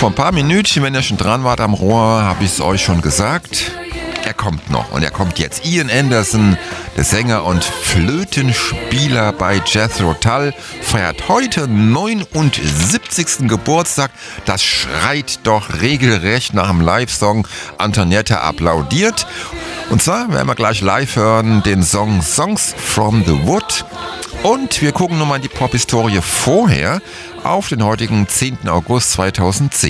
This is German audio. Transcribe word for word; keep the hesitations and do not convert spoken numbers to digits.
Vor ein paar Minütchen, wenn ihr schon dran wart am Rohr, habe ich es euch schon gesagt. Er kommt noch und er kommt jetzt. Ian Anderson, der Sänger und Flötenspieler bei Jethro Tull, feiert heute neunundsiebzigsten Geburtstag. Das schreit doch regelrecht nach dem Live-Song. Antonietta applaudiert. Und zwar werden wir gleich live hören den Song Songs from the Wood. Und wir gucken nochmal in die Pop-Historie vorher auf den heutigen zehnten August zweitausendzehn.